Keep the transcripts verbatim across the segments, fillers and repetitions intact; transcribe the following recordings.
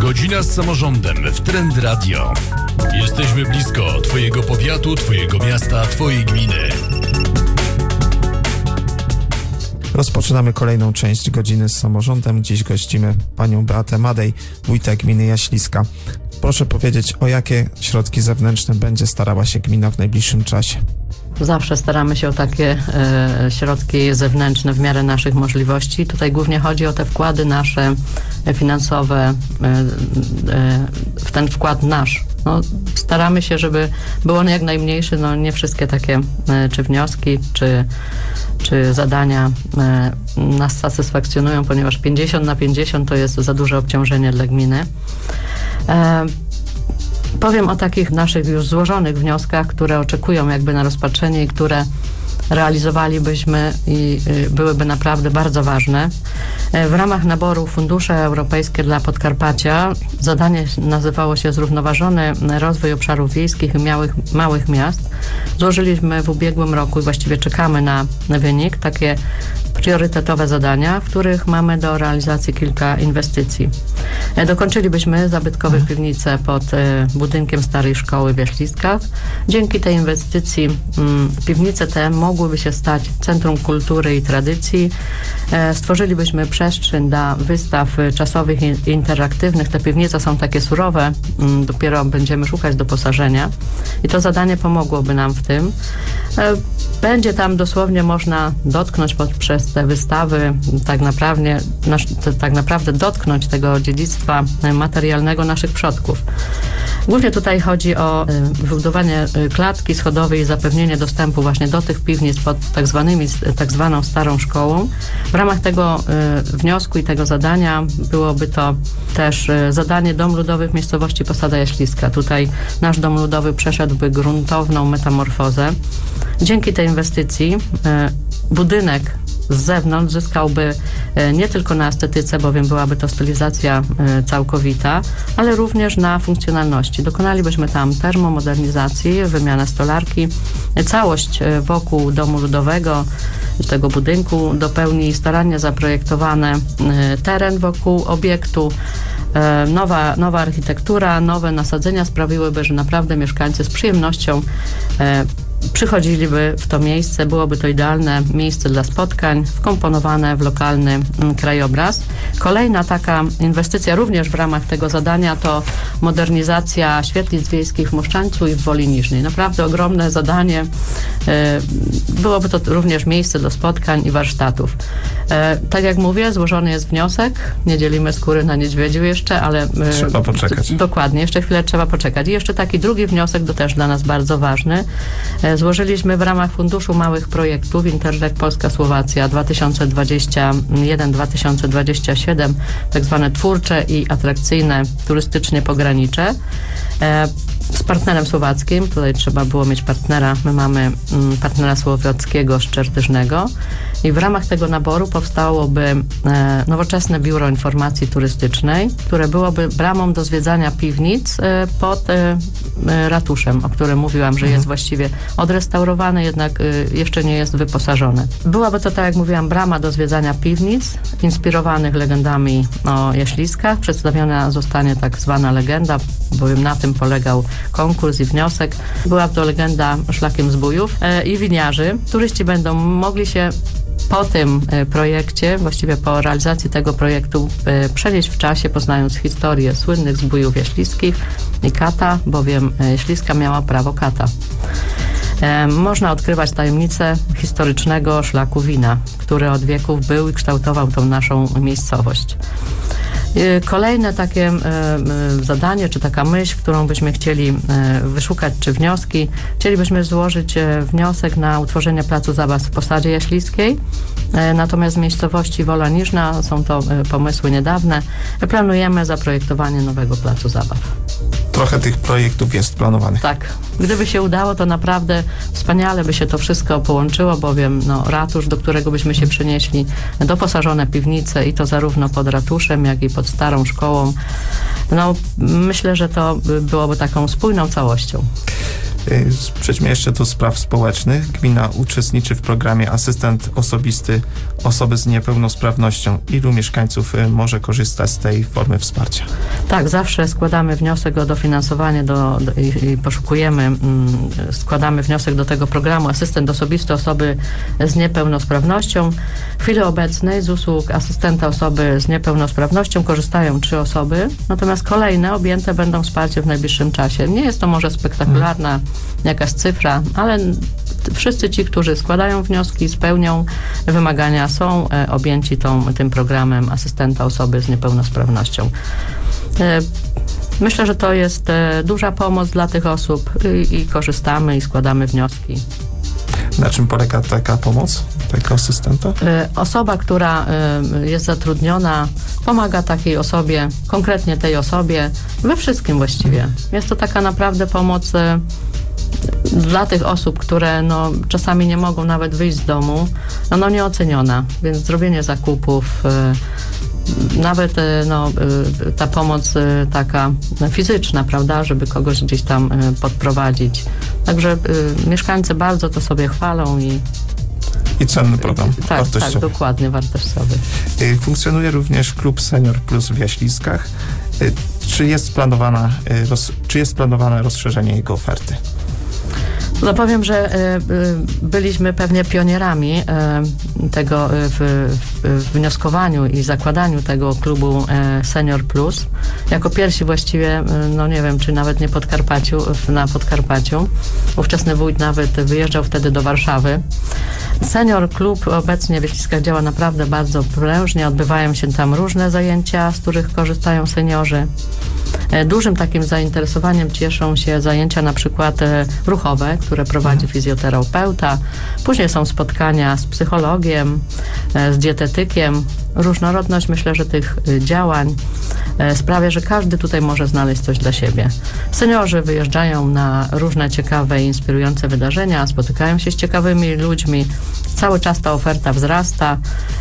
Godzina z samorządem w Trend Radio. Jesteśmy blisko Twojego powiatu, Twojego miasta, Twojej gminy. Rozpoczynamy kolejną część Godziny z samorządem. Dziś gościmy panią Beatę Madej, wójta gminy Jaśliska. Proszę powiedzieć, o jakie środki zewnętrzne będzie starała się gmina w najbliższym czasie? Zawsze staramy się o takie e, środki zewnętrzne w miarę naszych możliwości. Tutaj głównie chodzi o te wkłady nasze finansowe, e, e, w ten wkład nasz. No, staramy się, żeby był on jak najmniejszy. No, nie wszystkie takie e, czy wnioski, czy, czy zadania e, nas satysfakcjonują, ponieważ pięćdziesiąt na pięćdziesiąt to jest za duże obciążenie dla gminy. E, Powiem o takich naszych już złożonych wnioskach, które oczekują jakby na rozpatrzenie i które realizowalibyśmy i byłyby naprawdę bardzo ważne. W ramach naboru Fundusze Europejskie dla Podkarpacia zadanie nazywało się Zrównoważony rozwój obszarów wiejskich i małych, małych miast. Złożyliśmy w ubiegłym roku i właściwie czekamy na wynik, takie priorytetowe zadania, w których mamy do realizacji kilka inwestycji. Dokończylibyśmy zabytkowe piwnice pod budynkiem Starej Szkoły w Jaśliskach. Dzięki tej inwestycji piwnice te mogłyby się stać centrum kultury i tradycji. Stworzylibyśmy przestrzeń dla wystaw czasowych i interaktywnych. Te piwnice są takie surowe, dopiero będziemy szukać doposażenia i to zadanie pomogłoby nam w tym. Będzie tam dosłownie można dotknąć poprzez te wystawy, tak naprawdę, tak naprawdę dotknąć tego dziedzictwa materialnego naszych przodków. Głównie tutaj chodzi o wybudowanie klatki schodowej i zapewnienie dostępu właśnie do tych piwnic pod tak zwanymi, tak zwaną starą szkołą. W ramach tego wniosku i tego zadania byłoby to też zadanie Dom Ludowy w miejscowości Posada Jaśliska. Tutaj nasz Dom Ludowy przeszedłby gruntowną metamorfozę. Dzięki tej inwestycji budynek z zewnątrz zyskałby nie tylko na estetyce, bowiem byłaby to stylizacja całkowita, ale również na funkcjonalności. Dokonalibyśmy tam termomodernizacji, wymianę stolarki. Całość wokół Domu Ludowego, tego budynku dopełni starannie zaprojektowany teren wokół obiektu. Nowa, nowa architektura, nowe nasadzenia sprawiłyby, że naprawdę mieszkańcy z przyjemnością przychodziliby w to miejsce. Byłoby to idealne miejsce dla spotkań, wkomponowane w lokalny krajobraz. Kolejna taka inwestycja również w ramach tego zadania to modernizacja świetlic wiejskich w Moszczańcu i w Woli Niżnej. Naprawdę ogromne zadanie. Byłoby to również miejsce do spotkań i warsztatów. Tak jak mówię, złożony jest wniosek. Nie dzielimy skóry na niedźwiedziu jeszcze, ale... Trzeba poczekać. Dokładnie, jeszcze chwilę trzeba poczekać. I jeszcze taki drugi wniosek, to też dla nas bardzo ważny. Złożyliśmy w ramach Funduszu Małych Projektów Interreg Polska-Słowacja dwa tysiące dwudziesty pierwszy do dwa tysiące dwudziestego siódmego, tak zwane twórcze i atrakcyjne turystycznie pogranicze. Z partnerem słowackim, tutaj trzeba było mieć partnera, my mamy partnera słowackiego Szczertyżnego i w ramach tego naboru powstałoby nowoczesne biuro informacji turystycznej, które byłoby bramą do zwiedzania piwnic pod ratuszem, o którym mówiłam, że jest właściwie odrestaurowany, jednak jeszcze nie jest wyposażony. Byłaby to, tak jak mówiłam, brama do zwiedzania piwnic, inspirowanych legendami o Jaśliskach. Przedstawiona zostanie tak zwana legenda, bowiem na tym polegał konkurs i wniosek. Była to legenda szlakiem zbójów e, i winiarzy. Turyści będą mogli się po tym projekcie, właściwie po realizacji tego projektu przenieść w czasie, poznając historię słynnych zbójów jaśliskich i kata, bowiem Jaśliska miała prawo kata. Można odkrywać tajemnicę historycznego szlaku wina, który od wieków był i kształtował tą naszą miejscowość. Kolejne takie zadanie, czy taka myśl, którą byśmy chcieli wyszukać, czy wnioski, chcielibyśmy złożyć wniosek na utworzenie placu zabaw w Posadzie Jaśliskiej. Natomiast w miejscowości Wola Niżna, są to pomysły niedawne, planujemy zaprojektowanie nowego placu zabaw. Trochę tych projektów jest planowanych. Tak. Gdyby się udało, to naprawdę wspaniale by się to wszystko połączyło, bowiem no, ratusz, do którego byśmy się przenieśli, doposażone piwnice i to zarówno pod ratuszem, jak i pod starą szkołą. No, myślę, że to byłoby taką spójną całością. Przejdźmy jeszcze do spraw społecznych. Gmina uczestniczy w programie Asystent Osobisty Osoby z Niepełnosprawnością. Ilu mieszkańców może korzystać z tej formy wsparcia? Tak, zawsze składamy wniosek o dofinansowanie do, do, i, i poszukujemy, mm, składamy wniosek do tego programu Asystent Osobisty Osoby z Niepełnosprawnością. W chwili obecnej z usług asystenta osoby z niepełnosprawnością korzystają trzy osoby, natomiast kolejne objęte będą wsparciem w najbliższym czasie. Nie jest to może spektakularna jakaś cyfra, ale wszyscy ci, którzy składają wnioski, spełnią wymagania, są e, objęci tą, tym programem asystenta osoby z niepełnosprawnością. E, myślę, że to jest e, duża pomoc dla tych osób i, i korzystamy i składamy wnioski. Na czym polega taka pomoc takiego asystenta? Osoba, która jest zatrudniona, pomaga takiej osobie, konkretnie tej osobie, we wszystkim właściwie. Jest to taka naprawdę pomoc dla tych osób, które no, czasami nie mogą nawet wyjść z domu, no, no nieoceniona, więc zrobienie zakupów, nawet no, ta pomoc taka fizyczna, prawda, żeby kogoś gdzieś tam podprowadzić. Także mieszkańcy bardzo to sobie chwalą i I cenny program tak, wartościowy. Tak, dokładnie, wartościowy. Funkcjonuje również Klub Senior Plus w Jaśliskach. Czy jest planowana, czy jest planowane rozszerzenie jego oferty? No powiem, że y, y, byliśmy pewnie pionierami y, tego y, w, w wnioskowaniu i zakładaniu tego klubu y, Senior Plus. Jako pierwsi właściwie, y, no nie wiem, czy nawet nie Podkarpaciu, na Podkarpaciu. Ówczesny wójt nawet wyjeżdżał wtedy do Warszawy. Senior Klub obecnie w Jaśliskach działa naprawdę bardzo prężnie. Odbywają się tam różne zajęcia, z których korzystają seniorzy. Dużym takim zainteresowaniem cieszą się zajęcia na przykład ruchowe, które prowadzi fizjoterapeuta. Później są spotkania z psychologiem, z dietetykiem. Różnorodność, myślę, że tych działań sprawia, że każdy tutaj może znaleźć coś dla siebie. Seniorzy wyjeżdżają na różne ciekawe i inspirujące wydarzenia, spotykają się z ciekawymi ludźmi. Cały czas ta oferta wzrasta.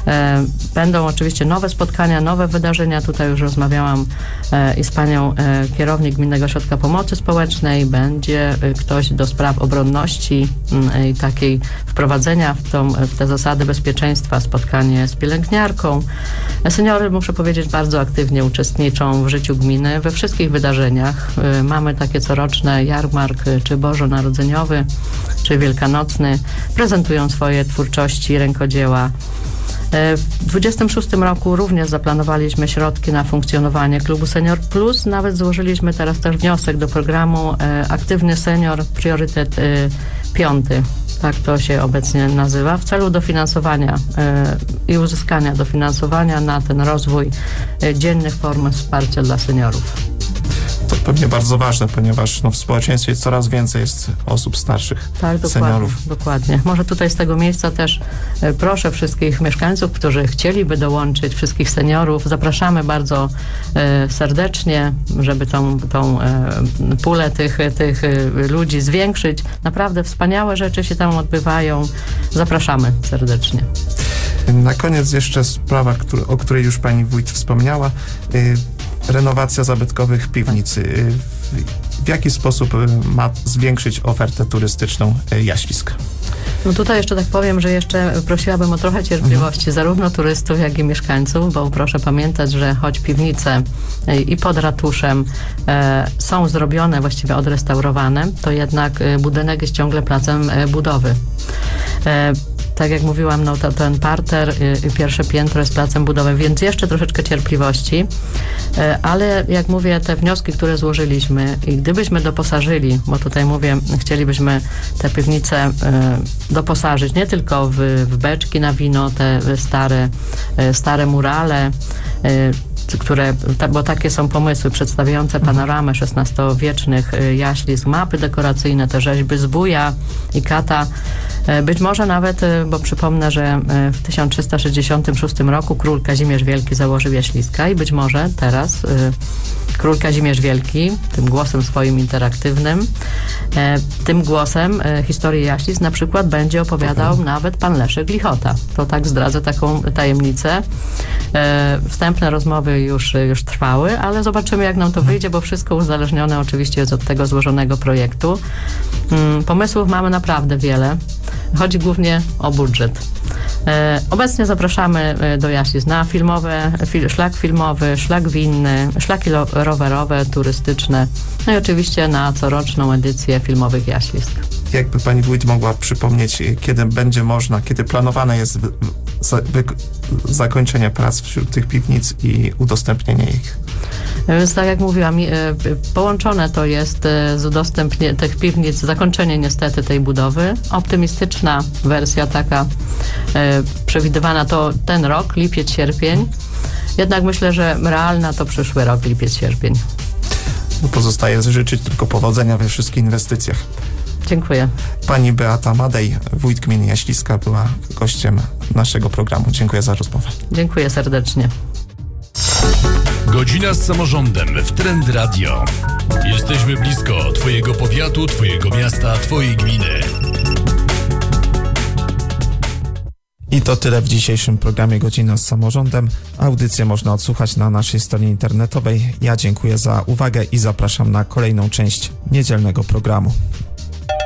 Będą oczywiście nowe spotkania, nowe wydarzenia. Tutaj już rozmawiałam i z panią kierownik Gminnego Ośrodka Pomocy Społecznej. Będzie ktoś do spraw obronności i takiej wprowadzenia w, tą, w te zasady bezpieczeństwa, spotkanie z pielęgniarką. Seniory, muszę powiedzieć, bardzo aktywnie uczestniczą w życiu gminy, we wszystkich wydarzeniach. Mamy takie coroczne jarmark, czy bożonarodzeniowy, czy wielkanocny. Prezentują swoje twórczości, rękodzieła. W dwudziestym szóstym roku również zaplanowaliśmy środki na funkcjonowanie Klubu Senior Plus. Nawet złożyliśmy teraz też wniosek do programu Aktywny Senior, priorytet piąty. Tak to się obecnie nazywa, w celu dofinansowania i uzyskania dofinansowania na ten rozwój dziennych form wsparcia dla seniorów. To pewnie bardzo ważne, ponieważ no, w społeczeństwie coraz więcej jest osób starszych, tak, dokładnie, seniorów. Dokładnie. Może tutaj z tego miejsca też e, proszę wszystkich mieszkańców, którzy chcieliby dołączyć, wszystkich seniorów, zapraszamy bardzo e, serdecznie, żeby tą, tą e, pulę tych, tych e, ludzi zwiększyć. Naprawdę wspaniałe rzeczy się tam odbywają. Zapraszamy serdecznie. Na koniec jeszcze sprawa, który, o której już pani wójt wspomniała. Y, renowacja zabytkowych piwnic. Y, w, w jaki sposób y, ma zwiększyć ofertę turystyczną y, Jaślisk? No tutaj jeszcze tak powiem, że jeszcze prosiłabym o trochę cierpliwości, mhm. zarówno turystów, jak i mieszkańców, bo proszę pamiętać, że choć piwnice y, i pod ratuszem e, są zrobione, właściwie odrestaurowane, to jednak y, budynek jest ciągle placem y, budowy. E, Tak jak mówiłam, no to ten parter, y, pierwsze piętro jest placem budowy, więc jeszcze troszeczkę cierpliwości, y, ale jak mówię, te wnioski, które złożyliśmy i gdybyśmy doposażyli, bo tutaj mówię, chcielibyśmy te piwnice y, doposażyć nie tylko w, w beczki na wino, te stare, y, stare murale, y, które, bo takie są pomysły przedstawiające panoramę szesnastowiecznych Jaślisk, mapy dekoracyjne, te rzeźby z Buja i Kata. Być może nawet, bo przypomnę, że w tysiąc trzysta sześćdziesiątym szóstym roku król Kazimierz Wielki założył Jaśliska i być może teraz król Kazimierz Wielki, tym głosem swoim interaktywnym. E, tym głosem e, historii Jaślic na przykład będzie opowiadał mhm. nawet pan Leszek Lichota. To tak zdradzę taką tajemnicę. E, wstępne rozmowy już, już trwały, ale zobaczymy, jak nam to wyjdzie, bo wszystko uzależnione oczywiście jest od tego złożonego projektu. Mm, pomysłów mamy naprawdę wiele. Chodzi głównie o budżet. E, obecnie zapraszamy do Jaślic na filmowe, fil, szlak filmowy, szlak winny, szlaki lo, rowerowe, turystyczne, no i oczywiście na coroczną edycję filmowych Jaślisk. Jakby pani wójt mogła przypomnieć, kiedy będzie można, kiedy planowane jest wy, za, wy, zakończenie prac wśród tych piwnic i udostępnienie ich? Więc tak jak mówiłam, połączone to jest z udostępnieniem tych piwnic, zakończenie niestety tej budowy. Optymistyczna wersja taka przewidywana to ten rok, lipiec, sierpień. Jednak myślę, że realna to przyszły rok, lipiec, sierpień. Pozostaje życzyć tylko powodzenia we wszystkich inwestycjach. Dziękuję. Pani Beata Madej, wójt gminy Jaśliska, była gościem naszego programu. Dziękuję za rozmowę. Dziękuję serdecznie. Godzina z samorządem w Trend Radio. Jesteśmy blisko Twojego powiatu, Twojego miasta, Twojej gminy. I to tyle w dzisiejszym programie Godzina z samorządem. Audycję można odsłuchać na naszej stronie internetowej. Ja dziękuję za uwagę i zapraszam na kolejną część niedzielnego programu.